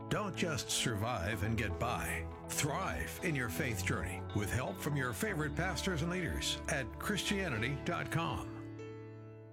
Don't just survive and get by. Thrive in your faith journey with help from your favorite pastors and leaders at Christianity.com.